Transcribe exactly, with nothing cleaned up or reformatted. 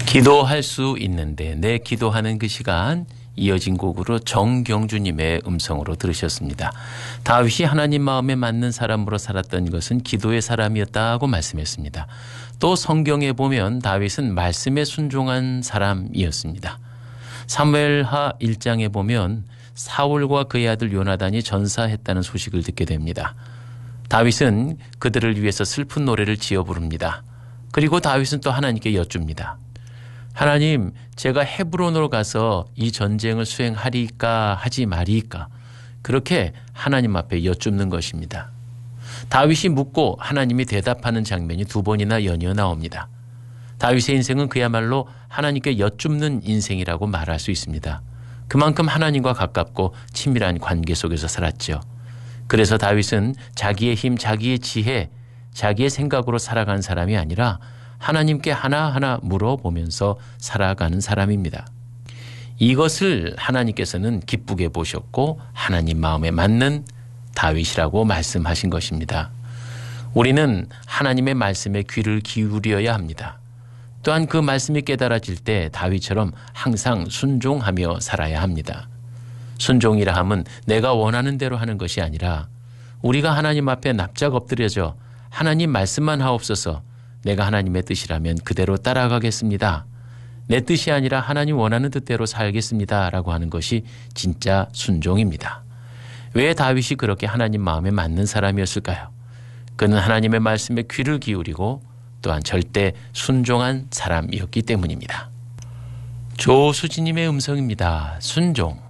기도할 수 있는데 내 기도하는 그 시간, 이어진 곡으로 정경주님의 음성으로 들으셨습니다. 다윗이 하나님 마음에 맞는 사람으로 살았던 것은 기도의 사람이었다고 말씀했습니다. 또 성경에 보면 다윗은 말씀에 순종한 사람이었습니다. 사무엘하 일 장에 보면 사울과 그의 아들 요나단이 전사했다는 소식을 듣게 됩니다. 다윗은 그들을 위해서 슬픈 노래를 지어 부릅니다. 그리고 다윗은 또 하나님께 여쭙니다. 하나님, 제가 헤브론으로 가서 이 전쟁을 수행하리까 하지 마리까? 그렇게 하나님 앞에 여쭙는 것입니다. 다윗이 묻고 하나님이 대답하는 장면이 두 번이나 연이어 나옵니다. 다윗의 인생은 그야말로 하나님께 여쭙는 인생이라고 말할 수 있습니다. 그만큼 하나님과 가깝고 친밀한 관계 속에서 살았죠. 그래서 다윗은 자기의 힘, 자기의 지혜, 자기의 생각으로 살아간 사람이 아니라 하나님께 하나하나 물어보면서 살아가는 사람입니다. 이것을 하나님께서는 기쁘게 보셨고 하나님 마음에 맞는 다윗이라고 말씀하신 것입니다. 우리는 하나님의 말씀에 귀를 기울여야 합니다. 또한 그 말씀이 깨달아질 때 다윗처럼 항상 순종하며 살아야 합니다. 순종이라 함은 내가 원하는 대로 하는 것이 아니라 우리가 하나님 앞에 납작 엎드려져 하나님 말씀만 하옵소서, 내가 하나님의 뜻이라면 그대로 따라가겠습니다. 내 뜻이 아니라 하나님 원하는 뜻대로 살겠습니다. 라고 하는 것이 진짜 순종입니다. 왜 다윗이 그렇게 하나님 마음에 맞는 사람이었을까요? 그는 하나님의 말씀에 귀를 기울이고 또한 절대 순종한 사람이었기 때문입니다. 조수진님의 음성입니다. 순종.